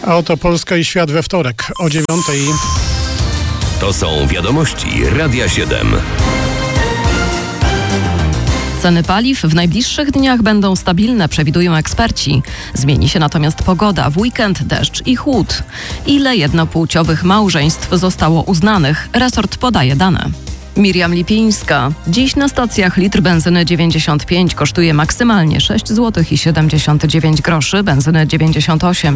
A oto Polska i świat we wtorek o 9:00. To są wiadomości Radia 7. Ceny paliw w najbliższych dniach będą stabilne, przewidują eksperci. Zmieni się natomiast pogoda. W weekend deszcz i chłód. Ile jednopłciowych małżeństw zostało uznanych? Resort podaje dane. Miriam Lipińska. Dziś na stacjach litr benzyny 95 kosztuje maksymalnie 6 zł i 79 groszy, benzyny 98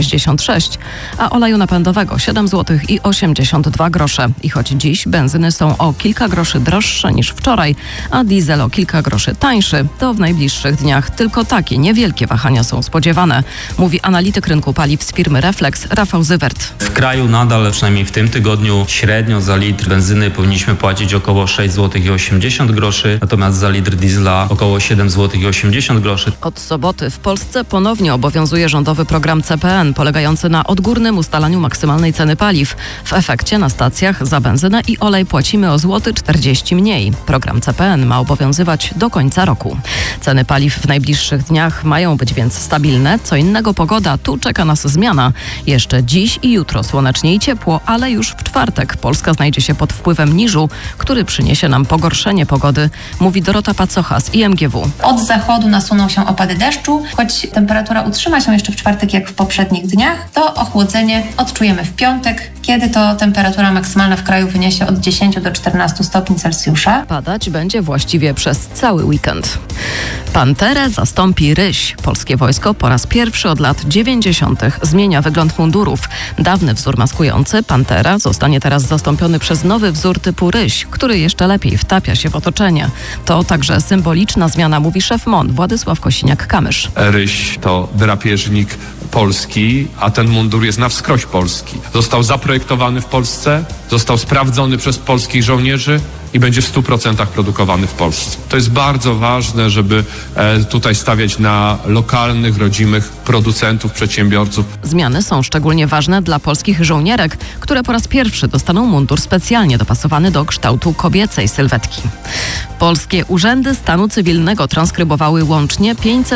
7,66, a oleju napędowego 7 zł i 82 grosze. I choć dziś benzyny są o kilka groszy droższe niż wczoraj, a diesel o kilka groszy tańszy, to w najbliższych dniach tylko takie niewielkie wahania są spodziewane, mówi analityk rynku paliw z firmy Reflex Rafał Zywert. W kraju nadal, przynajmniej w tym tygodniu, średnio za litr benzyny powinniśmy płacić około 6 zł i 80 groszy, natomiast za litr diesla około 7 zł i 80 groszy. Od soboty w Polsce ponownie obowiązuje rządowy program CPN, polegający na odgórnym ustalaniu maksymalnej ceny paliw. W efekcie na stacjach za benzynę i olej płacimy o 1,40 zł mniej. Program CPN ma obowiązywać do końca roku. Ceny paliw w najbliższych dniach mają być więc stabilne. Co innego pogoda, tu czeka nas zmiana. Jeszcze dziś i jutro słonecznie i ciepło, ale już w czwartek Polska znajdzie się pod wpływem niżu, który przyniesie nam pogorszenie pogody, mówi Dorota Pacocha z IMGW. Od zachodu nasuną się opady deszczu, choć temperatura utrzyma się jeszcze w czwartek jak w poprzednich dniach, to ochłodzenie odczujemy w piątek, kiedy to temperatura maksymalna w kraju wyniesie od 10 do 14 stopni Celsjusza. Padać będzie właściwie przez cały weekend. Panterę zastąpi ryś. Polskie wojsko po raz pierwszy od lat 90. zmienia wygląd mundurów. Dawny wzór maskujący, Pantera, zostanie teraz zastąpiony przez nowy wzór typu ryś, który jeszcze lepiej wtapia się w otoczenie. To także symboliczna zmiana, mówi szef MON Władysław Kosiniak-Kamysz. Ryś to drapieżnik polski, a ten mundur jest na wskroś polski. Został zaprojektowany w Polsce, został sprawdzony przez polskich żołnierzy i będzie w 100% produkowany w Polsce. To jest bardzo ważne, żeby tutaj stawiać na lokalnych, rodzimych producentów, przedsiębiorców. Zmiany są szczególnie ważne dla polskich żołnierek, które po raz pierwszy dostaną mundur specjalnie dopasowany do kształtu kobiecej sylwetki. Polskie urzędy stanu cywilnego transkrybowały łącznie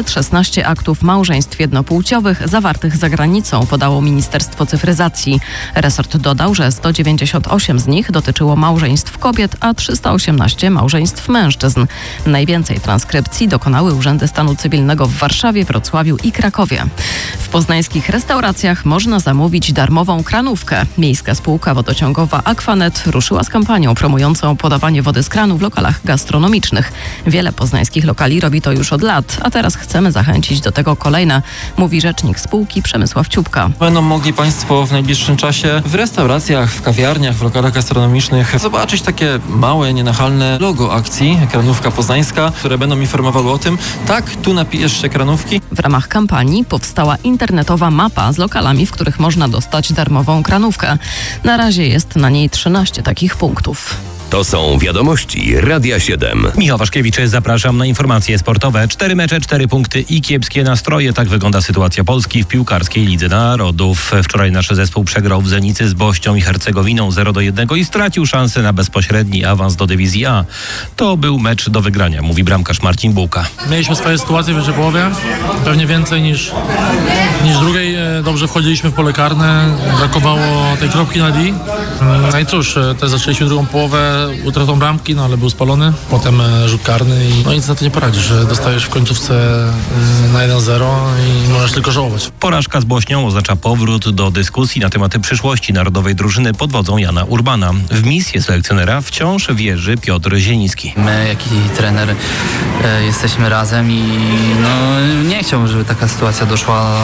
516 aktów małżeństw jednopłciowych zawartych za granicą, podało Ministerstwo Cyfryzacji. Resort dodał, że 198 z nich dotyczyło małżeństw kobiet, a 318 małżeństw mężczyzn. Najwięcej transkrypcji dokonały urzędy stanu cywilnego w Warszawie, Wrocławiu i Krakowie. W poznańskich restauracjach można zamówić darmową kranówkę. Miejska spółka wodociągowa Aquanet ruszyła z kampanią promującą podawanie wody z kranu w lokalach gastronomicznych. Wiele poznańskich lokali robi to już od lat, a teraz chcemy zachęcić do tego kolejne, mówi rzecznik spółki Przemysław Ciupka. Będą mogli Państwo w najbliższym czasie w restauracjach, w kawiarniach, w lokalach gastronomicznych zobaczyć takie małe, nienachalne logo akcji Kranówka Poznańska, które będą informowały o tym, tak, tu napijesz się kranówki. W ramach kampanii powstała internetowa mapa z lokalami, w których można dostać darmową kranówkę. Na razie jest na niej 13 takich punktów. To są wiadomości Radia 7. Michał Waszkiewicz, zapraszam na informacje sportowe. 4 mecze, 4 punkty i kiepskie nastroje. Tak wygląda sytuacja Polski w piłkarskiej Lidze Narodów. Wczoraj nasz zespół przegrał w Zenicy z Bośnią i Hercegowinią 0-1 i stracił szansę na bezpośredni awans do dywizji A. To był mecz do wygrania, mówi bramkarz Marcin Bułka. Mieliśmy swoje sytuacje w pierwszej połowie, pewnie więcej niż drugiej. Dobrze wchodziliśmy w pole karne, brakowało tej kropki na D. No i cóż, też zaczęliśmy drugą połowę utratą bramki, no ale był spalony. Potem rzut karny i no nic na to nie poradzisz. Dostajesz w końcówce na 1-0 i możesz tylko żałować. Porażka z Bośnią oznacza powrót do dyskusji na tematy przyszłości narodowej drużyny pod wodzą Jana Urbana. W misję selekcjonera wciąż wierzy Piotr Zieliński. My, jak i trener, jesteśmy razem i no, nie chciałbym, żeby taka sytuacja doszła.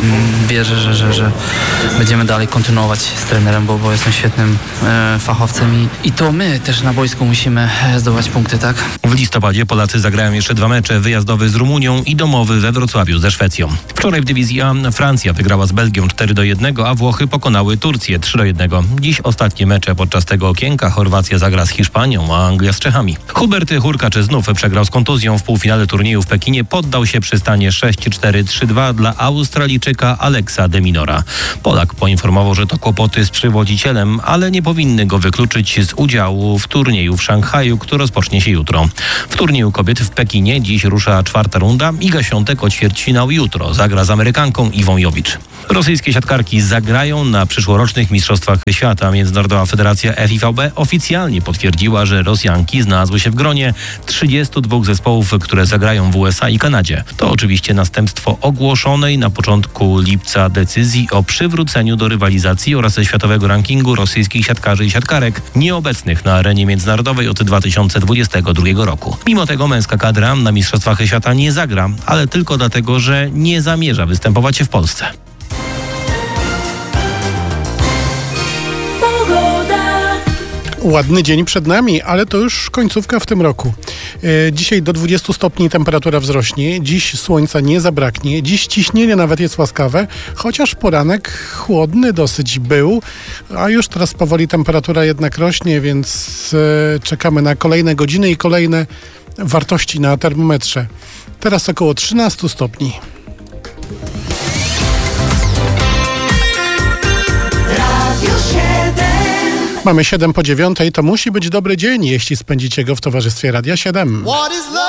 Wierzę, że będziemy dalej kontynuować z trenerem, bo jestem świetnym fachowcem i to my też na boisku musimy zdobywać punkty, tak? W listopadzie Polacy zagrają jeszcze 2 mecze, wyjazdowy z Rumunią i domowy we Wrocławiu ze Szwecją. Wczoraj w dywizji A Francja wygrała z Belgią 4-1, a Włochy pokonały Turcję 3-1. Dziś ostatnie mecze podczas tego okienka. Chorwacja zagra z Hiszpanią, a Anglia z Czechami. Hubert Hurkacz znów przegrał z kontuzją w półfinale turnieju w Pekinie. Poddał się przy stanie 6-4, 3-2 dla Australijczyka Alexa de Minora. Polak poinformował, że to kłopoty z przywodzicielem, ale nie powinny go wykluczyć z udziału w turnieju w Szanghaju, który rozpocznie się jutro. W turnieju kobiet w Pekinie dziś rusza 4. runda. Iga Świątek o ćwierćfinał jutro zagra z Amerykanką Iwą Jowicz. Rosyjskie siatkarki zagrają na przyszłorocznych Mistrzostwach Świata. Międzynarodowa Federacja FIVB oficjalnie potwierdziła, że Rosjanki znalazły się w gronie 32 zespołów, które zagrają w USA i Kanadzie. To oczywiście następstwo ogłoszonej na początku lipca decyzji o przywróceniu do rywalizacji oraz światowego rankingu rosyjskich siatkarzy i siatkarek nieobecnych na arenie międzynarodowej od 2022 roku. Mimo tego męska kadra na Mistrzostwach Świata nie zagra, ale tylko dlatego, że nie zamierza występować w Polsce. Ładny dzień przed nami, ale to już końcówka w tym roku. Dzisiaj do 20 stopni temperatura wzrośnie, dziś słońca nie zabraknie, dziś ciśnienie nawet jest łaskawe, chociaż poranek chłodny dosyć był, a już teraz powoli temperatura jednak rośnie, więc czekamy na kolejne godziny i kolejne wartości na termometrze. Teraz około 13 stopni. Mamy 7 po 9, to musi być dobry dzień, jeśli spędzicie go w towarzystwie Radia 7.